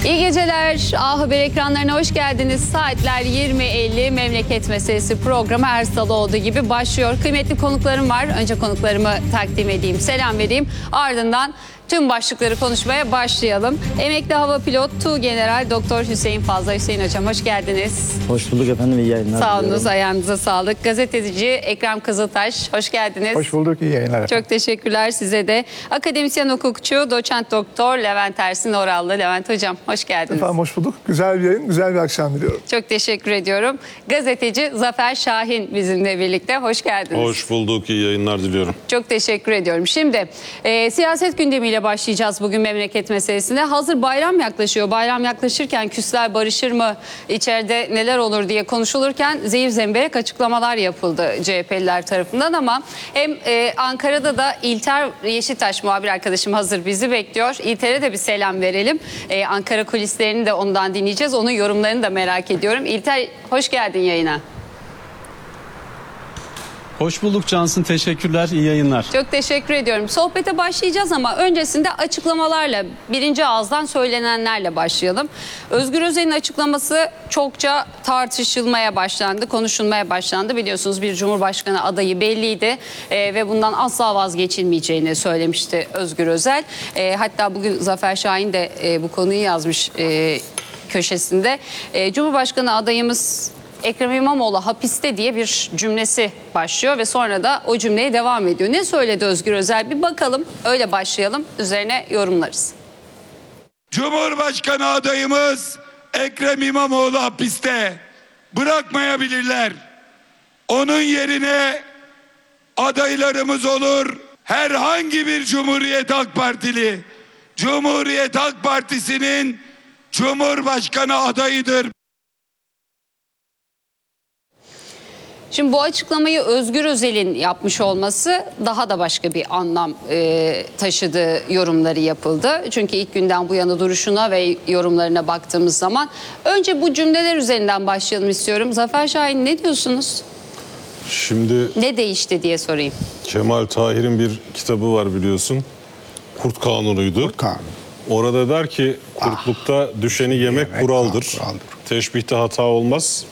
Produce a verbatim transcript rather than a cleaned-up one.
İyi geceler. A Haber ekranlarına hoş geldiniz. Saatler yirmi elli Memleket Meselesi programı her salı olduğu gibi başlıyor. Kıymetli konuklarım var. Önce konuklarımı takdim edeyim, selam vereyim. Ardından tüm başlıkları konuşmaya başlayalım. Emekli hava pilot Tuğgeneral Doktor Hüseyin Fazla. Hüseyin Hocam hoş geldiniz. Hoş bulduk efendim, iyi yayınlar. Sağ olunuz, diliyorum. ayağınıza sağlık. Gazeteci Ekrem Kızıltaş, hoş geldiniz. Hoş bulduk, iyi yayınlar efendim. Çok teşekkürler size de. Akademisyen hukukçu, doçent doktor Levent Ersin Orallı. Levent Hocam hoş geldiniz. Efendim hoş bulduk. Güzel bir yayın, güzel bir akşam diliyorum. Çok teşekkür ediyorum. Gazeteci Zafer Şahin bizimle birlikte. Hoş geldiniz. Hoş bulduk, iyi yayınlar diliyorum. Çok teşekkür ediyorum. Şimdi e, siyaset gündemiyle başlayacağız bugün memleket meselesine. Hazır bayram yaklaşıyor. Bayram yaklaşırken küsler barışır mı, içeride neler olur diye konuşulurken zehir zemberek açıklamalar yapıldı C H P'liler tarafından ama hem e, Ankara'da da İlter Yeşiltaş muhabir arkadaşım hazır bizi bekliyor. İlter'e de bir selam verelim. E, Ankara kulislerini de ondan dinleyeceğiz. Onun yorumlarını da merak ediyorum. İlter hoş geldin yayına. Hoş bulduk Cansın, teşekkürler, iyi yayınlar. Çok teşekkür ediyorum. Sohbete başlayacağız ama öncesinde açıklamalarla, birinci ağızdan söylenenlerle başlayalım. Özgür Özel'in açıklaması çokça tartışılmaya başlandı, konuşulmaya başlandı. Biliyorsunuz bir Cumhurbaşkanı adayı belliydi e, ve bundan asla vazgeçilmeyeceğini söylemişti Özgür Özel. E, hatta bugün Zafer Şahin de e, bu konuyu yazmış e, köşesinde. E, Cumhurbaşkanı adayımız Ekrem İmamoğlu hapiste diye bir cümlesi başlıyor ve sonra da o cümleye devam ediyor. Ne söyledi Özgür Özel? Bir bakalım, öyle başlayalım. Üzerine yorumlarız. Cumhurbaşkanı adayımız Ekrem İmamoğlu hapiste. Bırakmayabilirler. Onun yerine adaylarımız olur. Herhangi bir Cumhuriyet Halk Partili, Cumhuriyet Halk Partisi'nin Cumhurbaşkanı adayıdır. Şimdi bu açıklamayı Özgür Özel'in yapmış olması daha da başka bir anlam e, taşıdığı yorumları yapıldı. Çünkü ilk günden bu yana duruşuna ve yorumlarına baktığımız zaman önce bu cümleler üzerinden başlayalım istiyorum. Zafer Şahin ne diyorsunuz? Şimdi Ne değişti diye sorayım. Kemal Tahir'in bir kitabı var biliyorsun. Kurt Kanunu'ydu. Kanun. Orada der ki kurtlukta düşeni yemek, yemek kuraldır. kuraldır. Teşbihte hata olmaz.